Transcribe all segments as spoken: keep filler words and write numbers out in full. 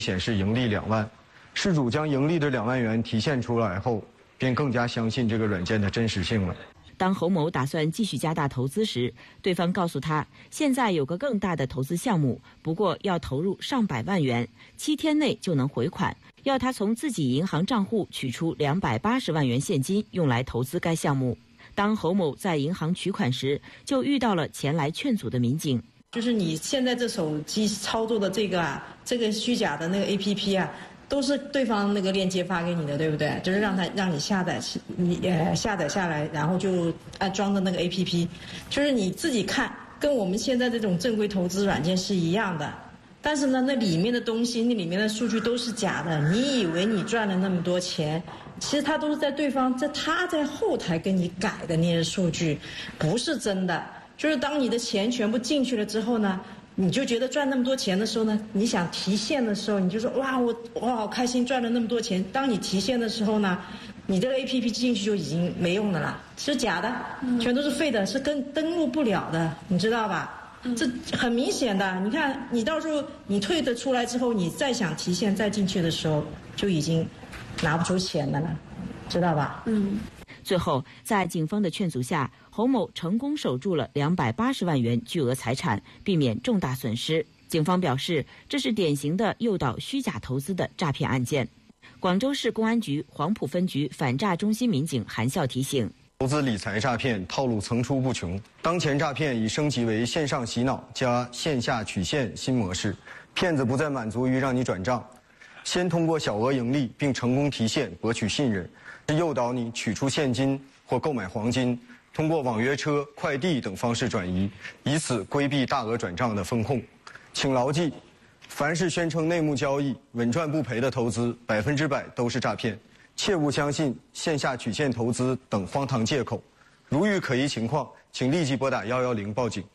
显示盈利两万。事主将盈利的两万元提现出来后，便更加相信这个软件的真实性了。 当侯某打算继续加大投资时，对方告诉他，现在有个更大的投资项目，不过要投入上百万元，七天内就能回款，要他从自己银行账户取出两百八十万元现金，用来投资该项目。当侯某在银行取款时，就遇到了前来劝阻的民警。 就是你现在这手机操作的这个啊，这个虚假的那个 A P P 啊，都是对方那个链接发给你的，对不对？就是让他让你下载，你呃下载下来，然后就安装的那个 A P P， 就是你自己看，跟我们现在这种正规投资软件是一样的。但是呢，那里面的东西，那里面的数据都是假的。你以为你赚了那么多钱，其实他都是在对方在他在后台给你改的那些数据，不是真的。就是当你的钱全部进去了之后呢，你就觉得赚那么多钱的时候呢，你想提现的时候，你就说哇，我我好开心赚了那么多钱。当你提现的时候呢，你这个 A P P 进去就已经没用的了，是假的，全都是废的，是跟登录不了的，你知道吧？这很明显的。你看，你到时候你退的出来之后，你再想提现再进去的时候，就已经拿不出钱的了，知道吧？嗯。 最后，在警方的劝阻下，侯某成功守住了两百八十万元巨额财产，避免重大损失。警方表示，这是典型的诱导虚假投资的诈骗案件。广州市公安局黄埔分局反诈中心民警韩笑提醒： 投资理财诈骗套路层出不穷，当前诈骗已升级为线上洗脑加线下取现新模式。骗子不再满足于让你转账，先通过小额盈利并成功提现博取信任，诱导你取出现金或购买黄金，通过网约车、快递等方式转移，以此规避大额转账的风控。请牢记，凡是宣称内幕交易、稳赚不赔的投资，百分之百都是诈骗，切勿相信线下取现投资等荒唐借口。如遇可疑情况，请立即拨打一一零报警。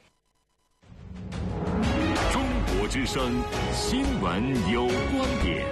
中国之声新闻有观点。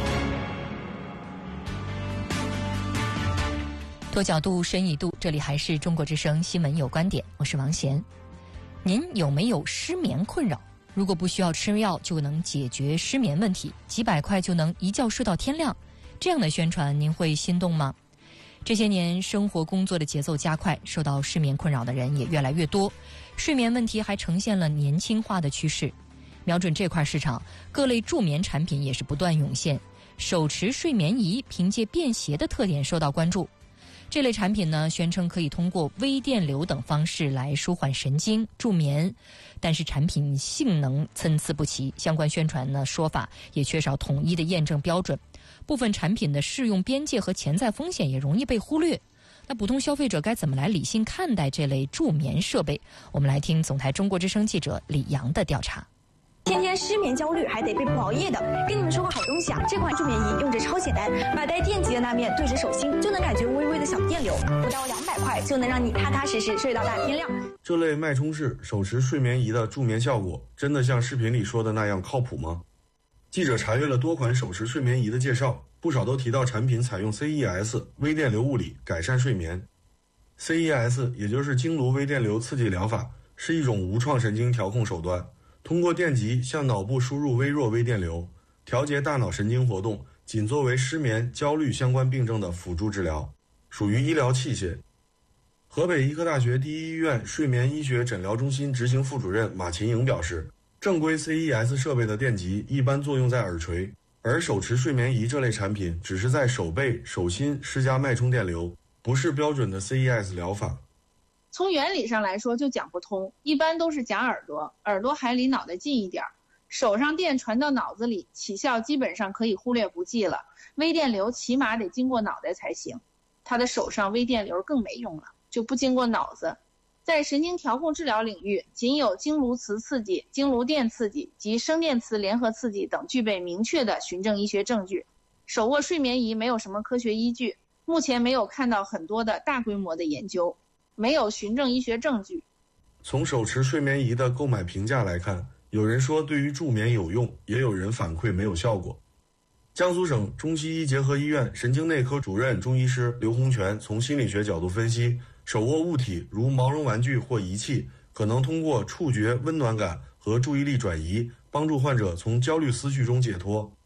多角度，深一度，这里还是中国之声新闻有观点，我是王贤。您有没有失眠困扰？如果不需要吃药就能解决失眠问题，几百块就能一觉睡到天亮，这样的宣传您会心动吗？这些年生活工作的节奏加快，受到失眠困扰的人也越来越多，睡眠问题还呈现了年轻化的趋势。瞄准这块市场，各类助眠产品也是不断涌现。手持睡眠仪凭借便携的特点受到关注。这类产品呢，宣称可以通过微电流等方式来舒缓神经、助眠，但是产品性能参差不齐，相关宣传呢说法也缺少统一的验证标准，部分产品的适用边界和潜在风险也容易被忽略。那普通消费者该怎么来理性看待这类助眠设备？我们来听总台中国之声记者李阳的调查。 天天失眠焦虑还得被补熬夜的，跟你们说个好东西啊！这款助眠仪用着超简单，把带电极的那面对着手心，就能感觉微微的小电流，不到两百块就能让你踏踏实实睡到大天亮。 这类脉冲式手持睡眠仪的助眠效果，真的像视频里说的那样靠谱吗？记者查阅了多款手持睡眠仪的介绍，不少都提到产品采用 C E S 微电流物理改善睡眠。C E S 也就是经颅微电流刺激疗法，是一种无创神经调控手段。通过电极向脑部输入微弱微电流，调节大脑神经活动，仅作为失眠、焦虑相关病症的辅助治疗，属于医疗器械。河北医科大学第一医院睡眠医学诊疗中心执行副主任马琴颖表示，正规 C E S 设备的电极一般作用在耳垂，而手持睡眠仪这类产品只是在手背、手心施加脉冲电流，不是标准的 C E S 疗法。 从原理上来说就讲不通，一般都是夹耳朵，耳朵还离脑袋近一点，手上电传到脑子里，起效基本上可以忽略不计了，微电流起码得经过脑袋才行。他的手上微电流更没用了，就不经过脑子。在神经调控治疗领域，仅有经颅磁刺激、经颅电刺激及声电磁联合刺激等具备明确的循证医学证据。手握睡眠仪没有什么科学依据，目前没有看到很多的大规模的研究，没有循证医学证据。 从手持睡眠仪的购买评价来看，有人说对于助眠有用，也有人反馈没有效果。江苏省中西医结合医院神经内科主任中医师刘洪全从心理学角度分析，手握物体如毛绒玩具或仪器，可能通过触觉温暖感和注意力转移，帮助患者从焦虑思绪中解脱。